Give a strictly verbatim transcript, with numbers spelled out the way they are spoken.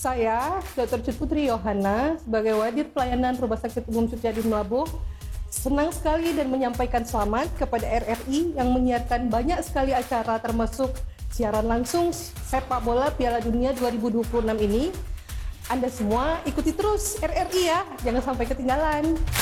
Saya, dokter Cut Putri Yohana, sebagai Wadir Pelayanan Rumah Sakit Umum Suciadi Melabuh, senang sekali dan menyampaikan selamat kepada R R I yang menyiarkan banyak sekali acara termasuk siaran langsung sepak bola Piala Dunia dua ribu dua puluh enam ini. Anda semua ikuti terus R R I ya, jangan sampai ketinggalan.